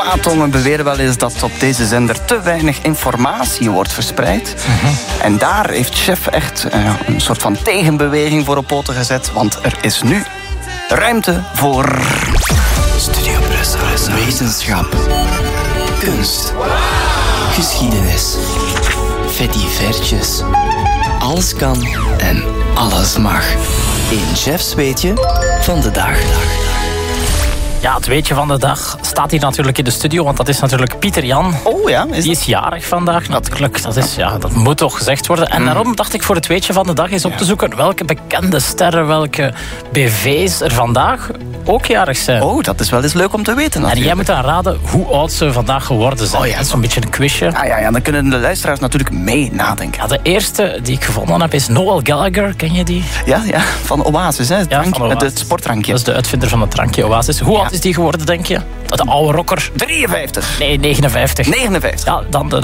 Kwaadtongen beweren wel eens dat op deze zender te weinig informatie wordt verspreid. En daar heeft Chef echt een soort van tegenbeweging voor op poten gezet. Want er is nu ruimte voor Studio Brussel. Wetenschap. Kunst. Geschiedenis. Fedivertjes. Alles kan en alles mag. In Chef's Weetje van de dag. Ja, het weetje van de dag staat hier natuurlijk in de studio, want dat is natuurlijk Pieter Jan. Oh ja, Die is jarig vandaag natuurlijk. Dat moet toch gezegd worden. En daarom dacht ik voor het weetje van de dag eens op te zoeken welke bekende sterren, welke BV's er vandaag ook jarig zijn. Oh, dat is wel eens leuk om te weten natuurlijk. En jij moet dan raden hoe oud ze vandaag geworden zijn. Oh ja, dat is zo'n beetje een quizje. Ah ja, dan kunnen de luisteraars natuurlijk mee nadenken. Ja, de eerste die ik gevonden heb is Noel Gallagher. Ken je die? Ja, van Oasis, hè? Van Oasis. Het sportdrankje. Dat is de uitvinder van het drankje Oasis. Hoe oud is die geworden, denk je? De oude rocker? 53. Nee, 59. 59. Ja, dan de